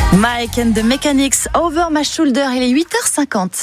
Mike and the Mechanics, Over My Shoulder, il est 8h50.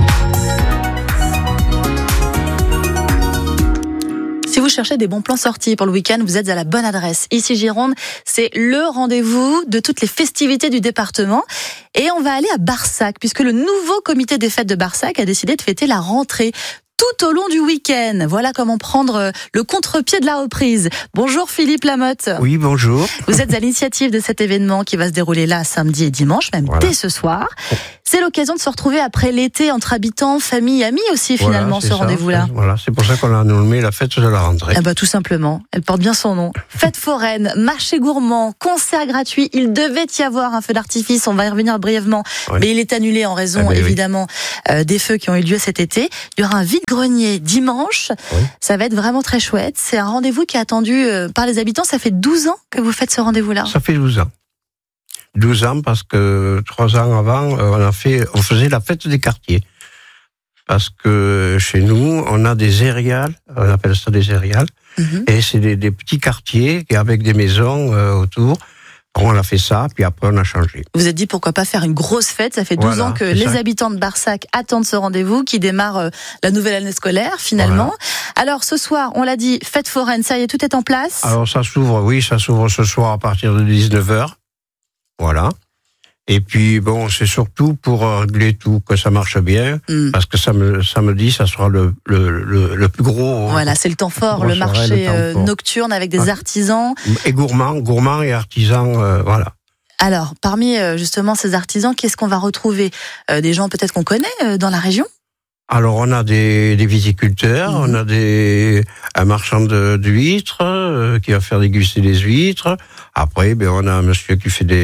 Si vous cherchez des bons plans sortis pour le week-end, vous êtes à la bonne adresse. Ici Gironde, c'est le rendez-vous de toutes les festivités du département. Et on va aller à Barsac, puisque le nouveau comité des fêtes de Barsac a décidé de fêter la rentrée tout au long du week-end. Voilà comment prendre le contre-pied de la reprise. Bonjour Philippe Lamotte. Oui, bonjour. Vous êtes à l'initiative de cet événement qui va se dérouler là samedi et dimanche, même dès ce soir. C'est l'occasion de se retrouver après l'été entre habitants, famille, amis aussi finalement, ce rendez-vous-là. Voilà, c'est pour ça qu'on a nommé la fête de la rentrée. Ah bah tout simplement, elle porte bien son nom. Fête foraine, marché gourmand, concert gratuit. Il devait y avoir un feu d'artifice, on va y revenir brièvement, mais il est annulé en raison évidemment des feux qui ont eu lieu cet été. Il y aura un vide-grenier dimanche. Ça va être vraiment très chouette. C'est un rendez-vous qui est attendu par les habitants. Ça fait 12 ans que vous faites ce rendez-vous-là. Ça fait 12 ans. 12 ans parce que 3 ans avant, on faisait la fête des quartiers. Parce que chez nous, on a des aériales, on appelle ça des aériales, et c'est des petits quartiers avec des maisons autour. On a fait ça, puis après on a changé. Vous vous êtes dit pourquoi pas faire une grosse fête. Ça fait 12 ans que les habitants de Barsac attendent ce rendez-vous qui démarre la nouvelle année scolaire finalement. Alors ce soir, on l'a dit, fête foraine, ça y est, tout est en place. Alors ça s'ouvre ce soir à partir de 19h. Voilà. Et puis bon, c'est surtout pour régler tout, que ça marche bien, parce que samedi, ça sera le plus gros. Voilà, c'est le temps fort, le marché nocturne avec des artisans. Et gourmands et artisans, voilà. Alors, parmi justement ces artisans, qu'est-ce qu'on va retrouver ? Des gens peut-être qu'on connaît dans la région ? Alors on a des viticulteurs, on a un marchand d'huîtres qui va faire déguster des huîtres. Après, on a un monsieur qui fait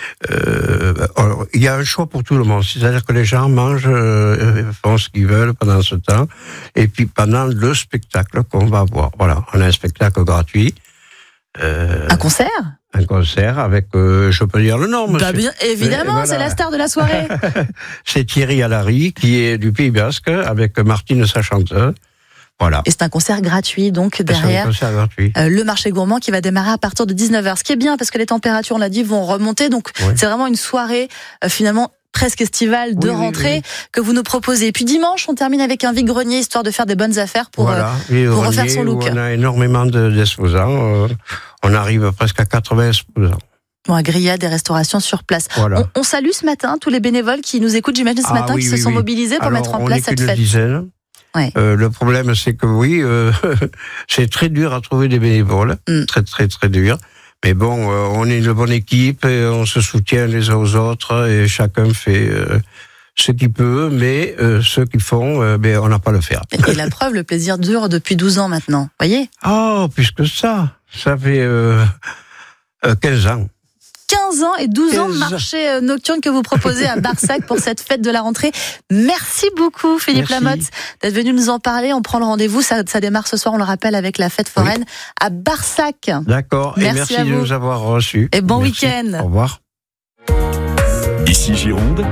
il y a un choix pour tout le monde, c'est-à-dire que les gens mangent, font ce qu'ils veulent pendant ce temps, et puis pendant le spectacle qu'on va voir. Voilà, on a un spectacle gratuit. Un concert ? Un concert avec, je peux dire le nom, monsieur. Bien, évidemment, c'est la star de la soirée. C'est Thierry Allary, qui est du Pays Basque, avec Martine, sa chanteuse. Voilà. Et c'est un concert gratuit, donc derrière le marché gourmand qui va démarrer à partir de 19h. Ce qui est bien, parce que les températures, on l'a dit, vont remonter. Donc c'est vraiment une soirée, finalement, presque estivale de rentrée que vous nous proposez. Et puis dimanche, on termine avec un vide-grenier, histoire de faire des bonnes affaires pour refaire son look. On a énormément d'exposants. On arrive presque à 80 exposants. Bon, à grillade des restaurations sur place. Voilà. On salue ce matin tous les bénévoles qui nous écoutent, j'imagine, ce matin, qui se sont mobilisés pour mettre en place cette fête. On est qu'une dizaine. Le problème, c'est que c'est très dur à trouver des bénévoles. Très, très, très dur. Mais bon, on est une bonne équipe, et on se soutient les uns aux autres, et chacun fait ce qu'il peut, mais ceux qui font, on n'a pas à le faire. Et la preuve, le plaisir dure depuis 12 ans maintenant, voyez ? Oh, plus que ça fait 15 ans. 15 ans et 12 ans de marché nocturne que vous proposez à Barsac pour cette fête de la rentrée. Merci beaucoup Philippe Lamotte d'être venu nous en parler. On prend le rendez-vous, ça démarre ce soir, on le rappelle, avec la fête foraine à Barsac. D'accord, et merci de nous avoir reçus. Et bon week-end. Au revoir. Ici Gironde.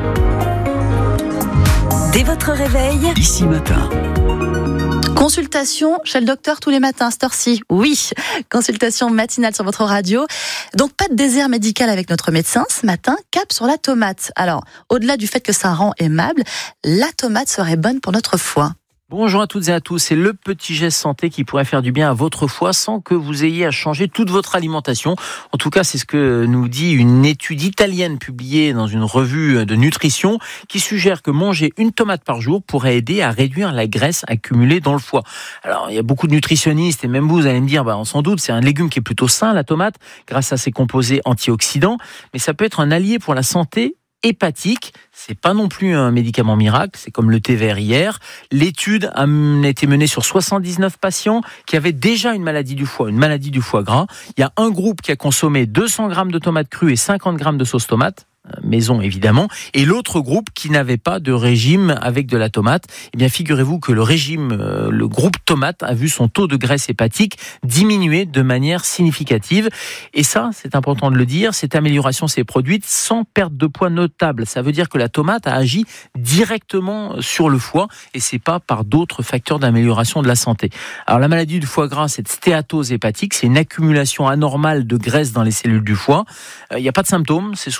Dès votre réveil, ici matin. Consultation chez le docteur tous les matins, à cette heure-ci. Oui, consultation matinale sur votre radio. Donc, pas de désert médical avec notre médecin. Ce matin, cap sur la tomate. Alors, au-delà du fait que ça rend aimable, la tomate serait bonne pour notre foie. Bonjour à toutes et à tous, c'est le petit geste santé qui pourrait faire du bien à votre foie sans que vous ayez à changer toute votre alimentation. En tout cas, c'est ce que nous dit une étude italienne publiée dans une revue de nutrition qui suggère que manger une tomate par jour pourrait aider à réduire la graisse accumulée dans le foie. Alors, il y a beaucoup de nutritionnistes et même vous allez me dire, on s'en doute, c'est un légume qui est plutôt sain, la tomate, grâce à ses composés antioxydants, mais ça peut être un allié pour la santé hépatique. C'est pas non plus un médicament miracle, c'est comme le thé vert hier. L'étude a été menée sur 79 patients qui avaient déjà une maladie du foie gras. Il y a un groupe qui a consommé 200 grammes de tomates crues et 50 grammes de sauce tomate, maison évidemment, et l'autre groupe qui n'avait pas de régime avec de la tomate. Eh bien, figurez-vous que le groupe tomate a vu son taux de graisse hépatique diminuer de manière significative. Et ça, c'est important de le dire, cette amélioration s'est produite sans perte de poids notable. Ça veut dire que la tomate a agi directement sur le foie et c'est pas par d'autres facteurs d'amélioration de la santé. Alors, la maladie du foie gras, cette stéatose hépatique, c'est une accumulation anormale de graisse dans les cellules du foie. Il n'y a pas de symptômes, c'est souvent lié au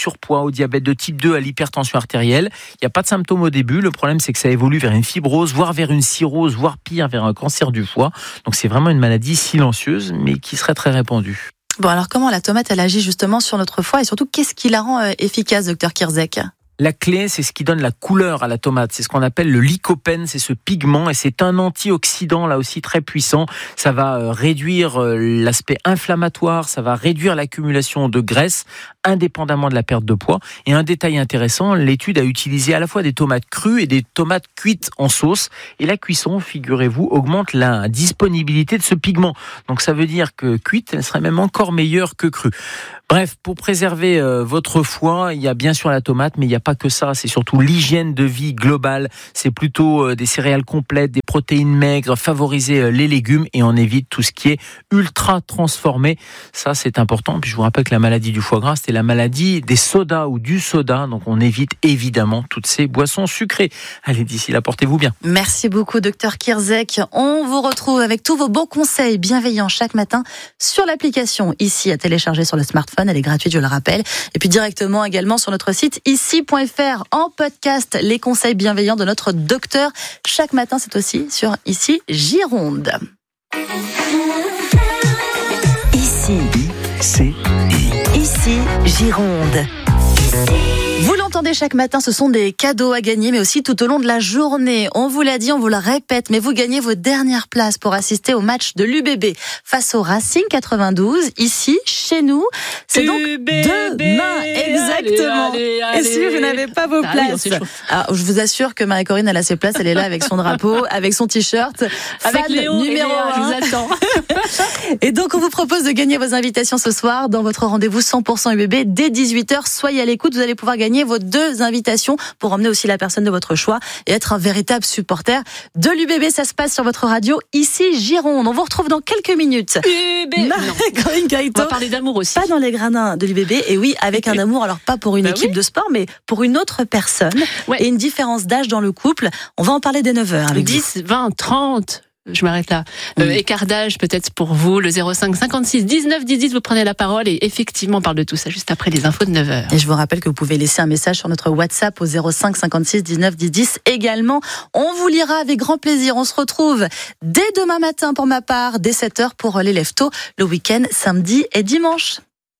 surpoids, au diabète de type 2, à l'hypertension artérielle. Il n'y a pas de symptômes au début. Le problème, c'est que ça évolue vers une fibrose, voire vers une cirrhose, voire pire, vers un cancer du foie. Donc c'est vraiment une maladie silencieuse, mais qui serait très répandue. Bon, alors comment la tomate, elle agit justement sur notre foie et surtout, qu'est-ce qui la rend efficace, docteur Kirzek ? La clé, c'est ce qui donne la couleur à la tomate. C'est ce qu'on appelle le lycopène, c'est ce pigment et c'est un antioxydant là aussi très puissant. Ça va réduire l'aspect inflammatoire, ça va réduire l'accumulation de graisse indépendamment de la perte de poids. Et un détail intéressant, l'étude a utilisé à la fois des tomates crues et des tomates cuites en sauce. Et la cuisson, figurez-vous, augmente la disponibilité de ce pigment. Donc ça veut dire que cuite, elle serait même encore meilleure que crue. Bref, pour préserver votre foie, il y a bien sûr la tomate, mais il n'y a pas que ça. C'est surtout l'hygiène de vie globale. C'est plutôt des céréales complètes, des protéines maigres, favoriser les légumes et on évite tout ce qui est ultra transformé. Ça, c'est important. Puis je vous rappelle que la maladie du foie gras, c'est la maladie des sodas ou du soda. Donc on évite évidemment toutes ces boissons sucrées. Allez, d'ici là, portez-vous bien. Merci beaucoup, docteur Kirzek. On vous retrouve avec tous vos bons conseils bienveillants chaque matin sur l'application ici à télécharger sur le smartphone. Elle est gratuite, je le rappelle. Et puis directement également sur notre site ici.fr en podcast, les conseils bienveillants de notre docteur. Chaque matin, c'est aussi sur Ici Gironde. Ici Gironde. Vous l'entendez chaque matin, ce sont des cadeaux à gagner, mais aussi tout au long de la journée. On vous l'a dit, on vous le répète, mais vous gagnez vos dernières places pour assister au match de l'UBB face au Racing 92, ici, chez nous. C'est donc demain, exactement. Et si vous n'avez pas vos places, alors, je vous assure que Marie-Corinne, elle a ses places, elle est là avec son drapeau, avec son t-shirt, avec Léo numéro 1. Je vous attends. Et donc, on vous propose de gagner vos invitations ce soir dans votre rendez-vous 100% UBB dès 18h. Soyez à l'écoute, vous allez pouvoir gagner vos 2 invitations pour emmener aussi la personne de votre choix et être un véritable supporter de l'UBB. Ça se passe sur votre radio ici Gironde. On vous retrouve dans quelques minutes. Marie-Corinne Gaëtan. On va parler d'amour aussi. Pas dans les gradins de l'UBB, et oui, avec un amour, alors pas pour une équipe de sport, mais pour une autre personne. Et une différence d'âge dans le couple. On va en parler dès 9h avec 10, 20, 30. Je m'arrête là. Écart d'âge peut-être pour vous, le 05 56 19 10 vous prenez la parole et effectivement on parle de tout ça juste après les infos de 9h. Et je vous rappelle que vous pouvez laisser un message sur notre WhatsApp au 05 56 19 10 également. On vous lira avec grand plaisir. On se retrouve dès demain matin pour ma part, dès 7h pour les lève-tôt, le week-end, samedi et dimanche.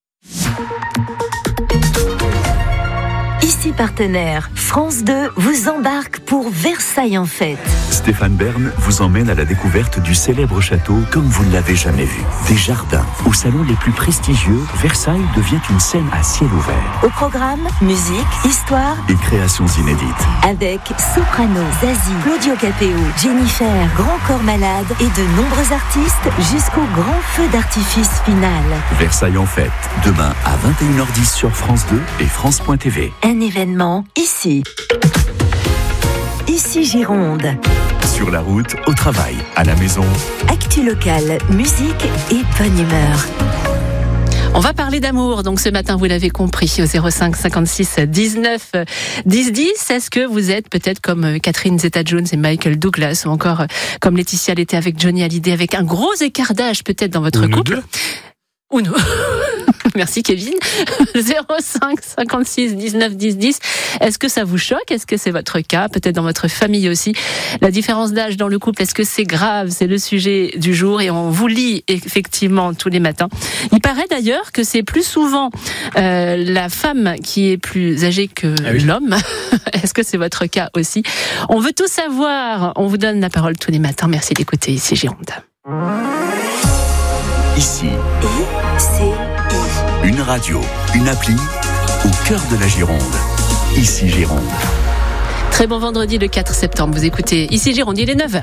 Ici partenaire, France 2 vous embarque pour Versailles en fête. Stéphane Bern vous emmène à la découverte du célèbre château comme vous ne l'avez jamais vu. Des jardins, aux salons les plus prestigieux, Versailles devient une scène à ciel ouvert. Au programme, musique, histoire et créations inédites. Avec Soprano, Zazie, Claudio Capéo, Jennifer, Grand Corps Malade et de nombreux artistes jusqu'au grand feu d'artifice final. Versailles en fête, demain à 21h10 sur France 2 et France.tv. Un événement ici. Ici Gironde. Sur la route, au travail, à la maison. Actu locale, musique et bonne humeur. On va parler d'amour, donc ce matin, vous l'avez compris, au 05 56 19 10 10. Est-ce que vous êtes peut-être comme Catherine Zeta-Jones et Michael Douglas, ou encore comme Laetitia l'était avec Johnny Hallyday, avec un gros écart d'âge peut-être dans votre couple? Ou nous. Merci Kevin. 05 56 19 10 10. Est-ce que ça vous choque? Est-ce que c'est votre cas? Peut-être dans votre famille aussi. La différence d'âge dans le couple, est-ce que c'est grave? C'est le sujet du jour et on vous lit effectivement tous les matins. Il paraît d'ailleurs que c'est plus souvent la femme qui est plus âgée que l'homme. Est-ce que c'est votre cas aussi? On veut tout savoir. On vous donne la parole tous les matins. Merci d'écouter ici Gironde. Ici. Une radio, une appli, au cœur de la Gironde. Ici Gironde. Très bon vendredi le 4 septembre. Vous écoutez Ici Gironde, il est 9h.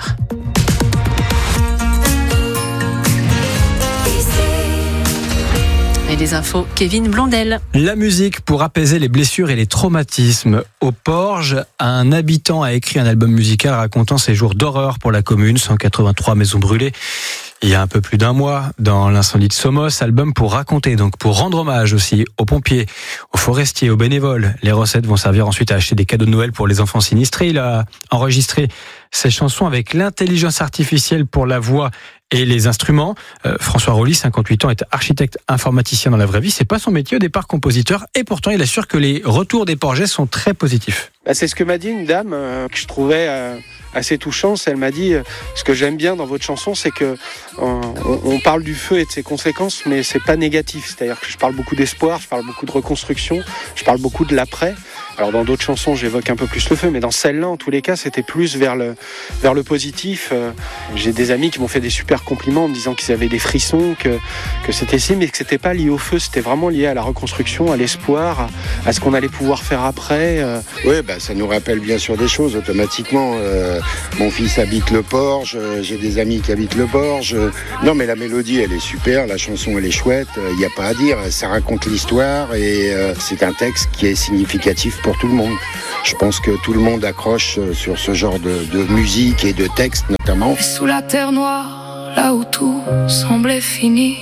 Et les infos, Kevin Blondel. La musique pour apaiser les blessures et les traumatismes. Au Porge, un habitant a écrit un album musical racontant ses jours d'horreur pour la commune. 183 maisons brûlées. Il y a un peu plus d'un mois, dans l'incendie de Somos, album pour raconter, donc pour rendre hommage aussi aux pompiers, aux forestiers, aux bénévoles. Les recettes vont servir ensuite à acheter des cadeaux de Noël pour les enfants sinistrés. Il a enregistré ses chansons avec l'intelligence artificielle pour la voix et les instruments. François Rolly, 58 ans, est architecte informaticien dans la vraie vie. C'est pas son métier, au départ compositeur, et pourtant il assure que les retours des Porgès sont très positifs. C'est ce que m'a dit une dame que je trouvais assez touchant. Elle m'a dit, ce que j'aime bien dans votre chanson, c'est que on parle du feu et de ses conséquences, mais c'est pas négatif. C'est-à-dire que je parle beaucoup d'espoir, je parle beaucoup de reconstruction, je parle beaucoup de l'après. Alors dans d'autres chansons, j'évoque un peu plus le feu, mais dans celle-là, en tous les cas, c'était plus vers le positif. J'ai des amis qui m'ont fait des super compliments en me disant qu'ils avaient des frissons, que c'était si, mais que c'était pas lié au feu, c'était vraiment lié à la reconstruction, à l'espoir, à ce qu'on allait pouvoir faire après. Oui, ça nous rappelle bien sûr des choses automatiquement. Mon fils habite le Porge, j'ai des amis qui habitent le Porge. Non, mais la mélodie, elle est super, la chanson, elle est chouette, il n'y a pas à dire. Ça raconte l'histoire et c'est un texte qui est significatif pour tout le monde. Je pense que tout le monde accroche sur ce genre de musique et de texte notamment. Et sous la terre noire, là où tout semblait fini,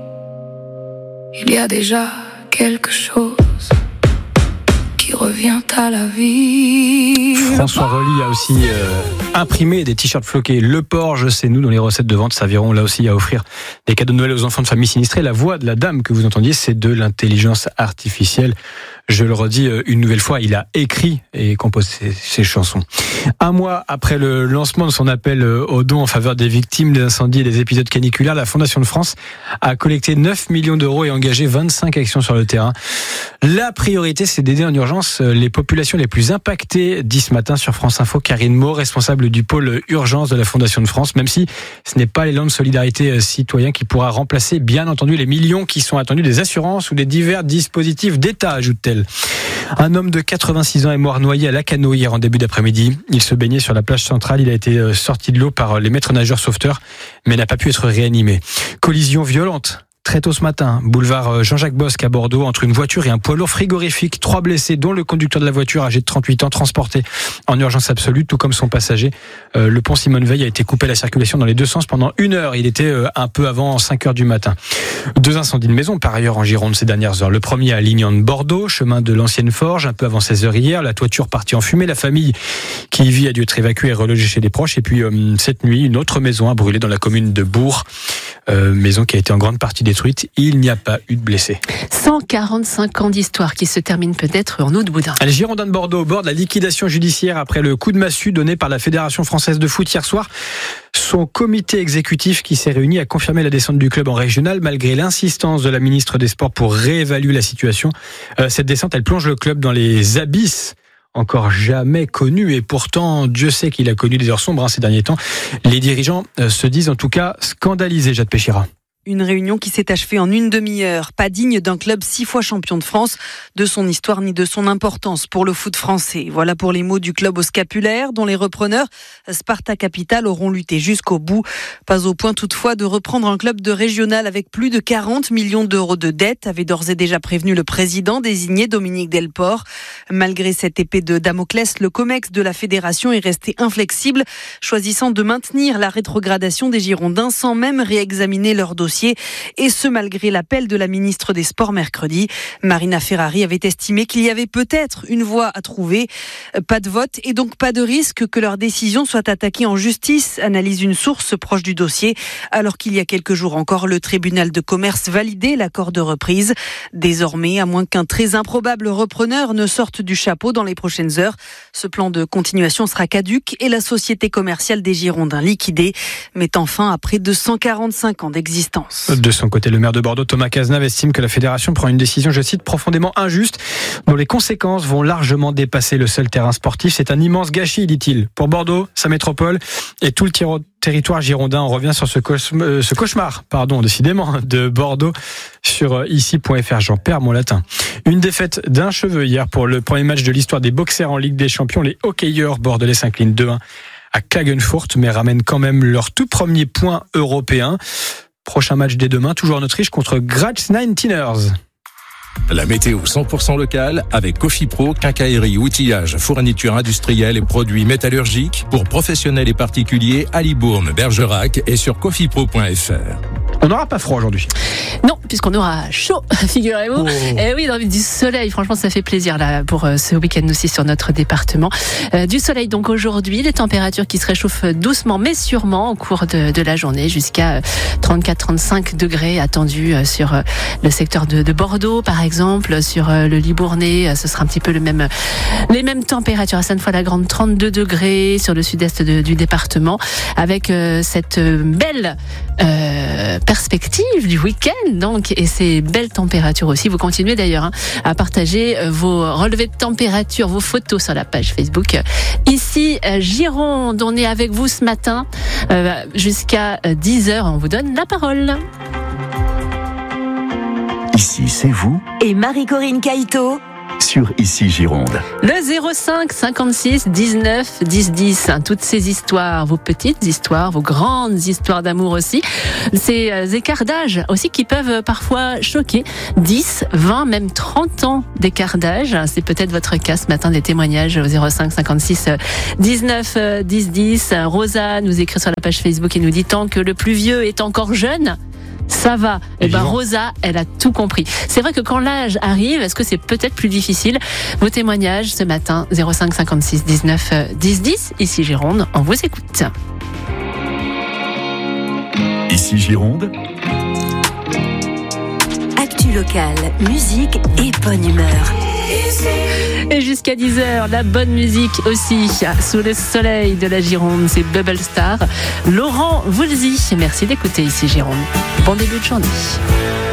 il y a déjà quelque chose qui revient à la vie. François Rolly a aussi imprimé des t-shirts floqués. Le Porge, c'est nous, dont les recettes de vente serviront là aussi à offrir des cadeaux de Noël aux enfants de familles sinistrées. La voix de la dame que vous entendiez, c'est de l'intelligence artificielle. Je le redis une nouvelle fois, il a écrit et composé ses chansons. Un mois après le lancement de son appel aux dons en faveur des victimes des incendies et des épisodes caniculaires, la Fondation de France a collecté 9 millions d'euros et engagé 25 actions sur le terrain. La priorité, c'est d'aider en urgence les populations les plus impactées, dit ce matin sur France Info Karine Maud, responsable du pôle urgence de la Fondation de France, même si ce n'est pas l'élan de solidarité citoyen qui pourra remplacer, bien entendu, les millions qui sont attendus des assurances ou des divers dispositifs d'État, ajoute-t-elle. Un homme de 86 ans est mort noyé à Lacanau hier en début d'après-midi. Il se baignait sur la plage centrale. Il a été sorti de l'eau par les maîtres nageurs sauveteurs, mais n'a pas pu être réanimé. Collision violente très tôt ce matin, boulevard Jean-Jacques Bosque à Bordeaux, entre une voiture et un poids lourd frigorifique. 3 blessés, dont le conducteur de la voiture, âgé de 38 ans, transporté en urgence absolue, tout comme son passager. Le pont Simone Veil a été coupé à la circulation dans les deux sens pendant 1 heure. Il était un peu avant 5 heures du matin. 2 incendies de maison, par ailleurs, en Gironde ces dernières heures. Le premier à Lignans de Bordeaux, chemin de l'Ancienne Forge, un peu avant 16 heures hier. La toiture partie en fumée. La famille qui y vit a dû être évacuée et relogée chez des proches. Et puis, cette nuit, une autre maison a brûlé dans la commune de Bourg. Maison qui a été en grande partie détruite. Il n'y a pas eu de blessés. 145 ans d'histoire qui se termine peut-être en août boudin. Les Girondins de Bordeaux au bord de la liquidation judiciaire après le coup de massue donné par la Fédération française de foot hier soir. Son comité exécutif qui s'est réuni a confirmé la descente du club en régional malgré l'insistance de la ministre des Sports pour réévaluer la situation. Cette descente, elle plonge le club dans les abysses encore jamais connu, et pourtant Dieu sait qu'il a connu des heures sombres ces derniers temps. Les dirigeants se disent en tout cas scandalisés, Jade Péchira. Une réunion qui s'est achevée en une demi-heure, pas digne d'un club 6 fois champion de France, de son histoire ni de son importance pour le foot français. Voilà pour les mots du club au scapulaire, dont les repreneurs, Sparta Capital, auront lutté jusqu'au bout. Pas au point toutefois de reprendre un club de régional avec plus de 40 millions d'euros de dettes, avait d'ores et déjà prévenu le président désigné, Dominique Delport. Malgré cette épée de Damoclès, le COMEX de la fédération est resté inflexible, choisissant de maintenir la rétrogradation des Girondins sans même réexaminer leur dossier. Et ce, malgré l'appel de la ministre des Sports mercredi. Marina Ferrari avait estimé qu'il y avait peut-être une voie à trouver. Pas de vote et donc pas de risque que leur décision soit attaquée en justice, analyse une source proche du dossier. Alors qu'il y a quelques jours encore, le tribunal de commerce validait l'accord de reprise. Désormais, à moins qu'un très improbable repreneur ne sorte du chapeau dans les prochaines heures, ce plan de continuation sera caduc et la société commerciale des Girondins liquidée, mettant fin à près de 145 ans d'existence. De son côté, le maire de Bordeaux, Thomas Cazenave, estime que la fédération prend une décision, je cite, profondément injuste, dont les conséquences vont largement dépasser le seul terrain sportif. C'est un immense gâchis, dit-il, pour Bordeaux, sa métropole et tout le territoire girondin. On revient sur ce cauchemar, décidément, de Bordeaux sur ici.fr. J'en perds mon latin. Une défaite d'un cheveu hier pour le premier match de l'histoire des boxers en Ligue des Champions. Les hockeyeurs bordelais s'inclinent 2-1 à Klagenfurt, mais ramènent quand même leur tout premier point européen. Prochain match dès demain, toujours en Autriche, contre Graz 19ers. La météo 100% locale avec Cofipro, quincaillerie, outillage, fourniture industrielle et produits métallurgiques pour professionnels et particuliers à Libourne, Bergerac et sur cofipro.fr. On n'aura pas froid aujourd'hui. Non, puisqu'on aura chaud, figurez-vous. Et oui, du soleil, franchement, ça fait plaisir là pour ce week-end aussi sur notre département. Du soleil donc aujourd'hui, des températures qui se réchauffent doucement mais sûrement au cours de la journée, jusqu'à 34-35 degrés attendus sur le secteur de Bordeaux, par exemple, sur le Libournais, ce sera un petit peu les mêmes températures. À Sainte-Foy-la-Grande, 32 degrés sur le sud-est du département, avec cette belle perspective du week-end donc, et ces belles températures aussi. Vous continuez d'ailleurs à partager vos relevés de température, vos photos sur la page Facebook. Ici Gironde, on est avec vous ce matin jusqu'à 10h. On vous donne la parole. Ici, c'est vous et Marie-Corinne Caïto sur Ici Gironde. Le 05 56 19 10 10. Toutes ces histoires, vos petites histoires, vos grandes histoires d'amour aussi. Ces écarts d'âge aussi qui peuvent parfois choquer. 10, 20, même 30 ans d'écart d'âge. C'est peut-être votre cas ce matin, des témoignages au 05 56 19 10 10. Rosa nous écrit sur la page Facebook et nous dit tant que le plus vieux est encore jeune, ça va. Et Rosa, elle a tout compris. C'est vrai que quand l'âge arrive, est-ce que c'est peut-être plus difficile? Vos témoignages ce matin, 05 56 19 10 10. Ici Gironde, on vous écoute. Ici Gironde. Actu locale, musique et bonne humeur. Et jusqu'à 10h, la bonne musique aussi, sous le soleil de la Gironde, c'est Bubble Star. Laurent Voulzy, merci d'écouter Ici Gironde. Bon début de journée.